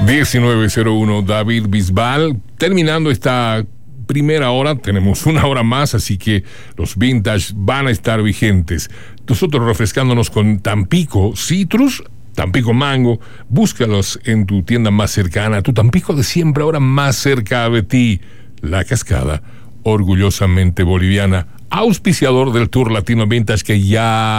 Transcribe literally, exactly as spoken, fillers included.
diecinueve cero uno, David Bisbal. Terminando esta primera hora, tenemos una hora más, así que los vintage van a estar vigentes. Nosotros refrescándonos con Tampico Citrus, Tampico Mango. Búscalos en tu tienda más cercana. Tu Tampico de siempre, ahora más cerca de ti. La Cascada, orgullosamente boliviana, auspiciador del Tour Latino Vintage que ya